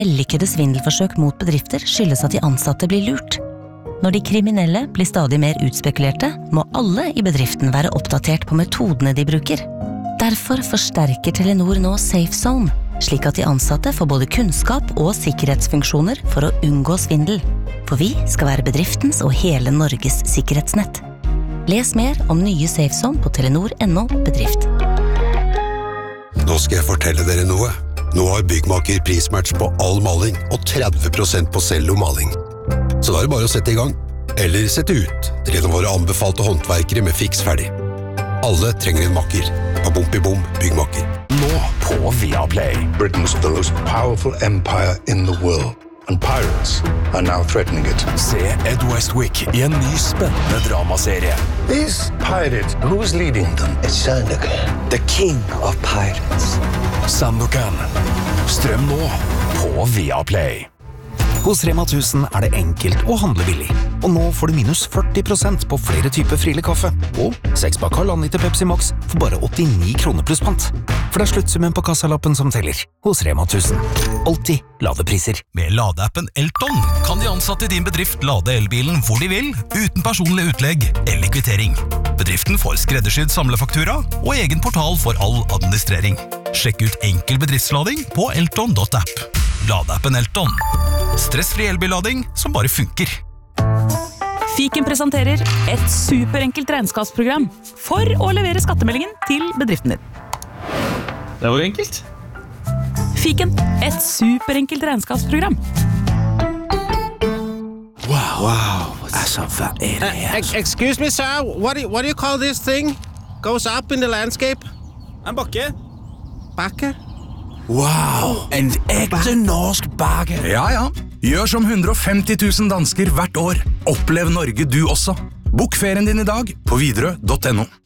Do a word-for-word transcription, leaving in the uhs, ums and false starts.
Vellykkede svindelforsøk mot bedrifter skyldes at de ansatte blir lurt. Når de kriminelle blir stadig mer utspekulerte, må alle i bedriften være oppdatert på metodene de bruker. Derfor forsterker Telenor nå SafeZone, slik at de ansatte får både kunnskap og sikkerhetsfunksjoner for å unngå svindel. For vi skal være bedriftens og hele Norges sikkerhetsnett. Les mer om nye SafeZone på telenor punktum no bedrift. Nå skal jeg fortelle dere noe. Nå har Byggmaker prismatch på all maling og tretti prosent på cellomaling. Så da er det bare å sette i gang. Eller sette ut til en av våre anbefalte håndverkere med fiks ferdig. Alle trenger en makker. Bom i bom, Byggmaker. Nå på Viaplay. Britain's the most powerful empire in the world. And pirates are now threatening it. Se Ed Westwick i en ny spennende dramaserie. These pirates, who's leading them? It's Sandokan, the king of pirates. Sandokan. Strøm nå på Viaplay. Hos Rema tusen er det enkelt å handle billig. Og nå får du minus førti prosent på flere typer Friele kaffe. Og seks pakk halvannen liter Pepsi Max for bare åttini kroner pluss pant. For det er sluttsummen på kassalappen som teller. Hos Rema tusen. Alltid lave priser. Med ladeappen Elton kan de ansatte i din bedrift lade elbilen hvor de vil, uten personlig utlegg eller kvittering. Bedriften får skreddersydd samlefaktura og egen portal for all administrering. Sjekk ut enkel bedriftslading på elton punktum app. Ladeappen Elton. Stressfri elbillading som bare funker. Fiken presenterer et superenkelt regnskapsprogram for å levere skattemeldingen til bedriften din. Det var enkelt. Fiken, et superenkelt regnskapsprogram. Wow, wow. Altså, hva er det her? Uh, excuse me, sir. What do, you, what do you call this thing? Goes up in the landscape? En bakke. Bakke? Wow, en ekte norsk bakke. Ja, ja. Gjør som hundre og femti tusen dansker hvert år. Opplev Norge du også. Bok ferien din i dag på Widerøe punktum no.